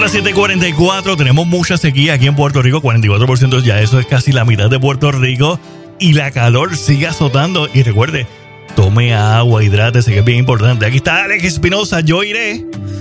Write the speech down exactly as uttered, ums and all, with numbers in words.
las siete cuarenta y cuatro. Tenemos mucha sequía aquí en Puerto Rico. cuarenta y cuatro por ciento ya. Eso es casi la mitad de Puerto Rico. Y la calor sigue azotando. Y recuerde, tome agua, hidrátese, que es bien importante. Aquí está Alex Espinosa. Yo iré.